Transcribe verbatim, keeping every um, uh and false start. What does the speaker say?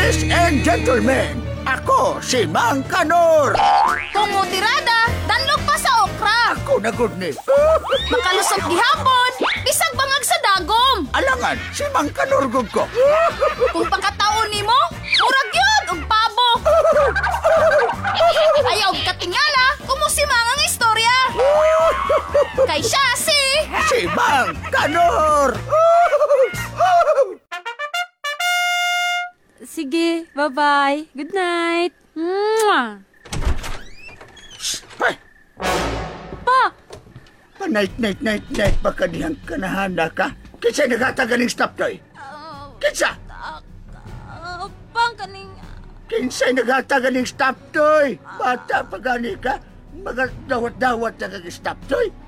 Ladies and gentlemen, ako si Mang Kanor. Kumutirada, danlog pa sa okra. Ako na good ni. Makalusog gihapon, bisag bangag sa dagom. Alangan, si Mang Kanor gud ko. Kung pagkataon nimo, murag yun og pabo. Ayaw og katingala, kumusimang ang istorya. Kay siya si... Si Mang Kanor. Sige, bye-bye. Good night. Mwah! Ay, Pa! pa-night, night, night, night, baka dihang kanahanda ka. Kinsa naghatagaling stop toy? Uh, Kinsa? uh, pang kaning... Kinsay naghatagaling stop toy? Bata pa gani ka? Mga dawat-dawat na kag stop toy?